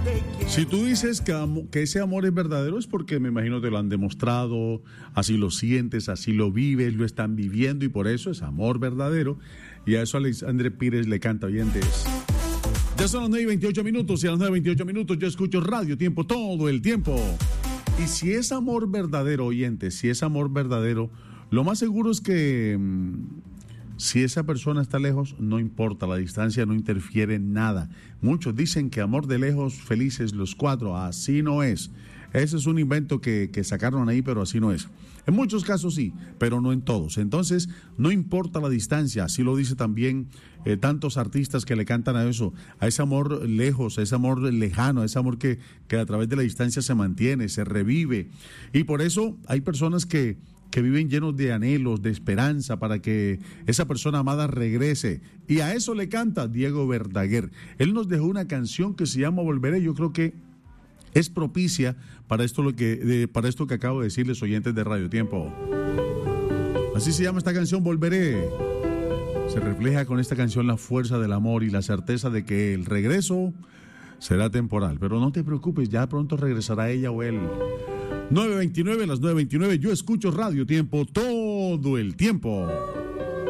Si tú dices que ese amor es verdadero, es porque me imagino te lo han demostrado, así lo sientes, así lo vives, lo están viviendo y por eso es amor verdadero. Y a eso Alexandre Pires le canta, oyentes. Ya son las 9:28 minutos y a las 9:28 minutos yo escucho Radio Tiempo todo el tiempo. Y si es amor verdadero, oyentes, si es amor verdadero, lo más seguro es que si esa persona está lejos, no importa, la distancia no interfiere en nada. Muchos dicen que amor de lejos, felices los cuatro. Así no es. Ese es un invento que sacaron ahí, pero así no es. En muchos casos sí, pero no en todos. Entonces, no importa la distancia. Así lo dice también tantos artistas que le cantan a eso, a ese amor lejos, a ese amor lejano, a ese amor que a través de la distancia se mantiene, se revive. Y por eso hay personas que viven llenos de anhelos, de esperanza para que esa persona amada regrese. Y a eso le canta Diego Verdaguer. Él nos dejó una canción que se llama Volveré. Yo creo que es propicia para esto que acabo de decirles, oyentes de Radio Tiempo. Así se llama esta canción, Volveré. Se refleja con esta canción la fuerza del amor y la certeza de que el regreso será temporal. Pero no te preocupes, ya pronto regresará ella o él. 9:29, las 9:29, yo escucho Radio Tiempo todo el tiempo.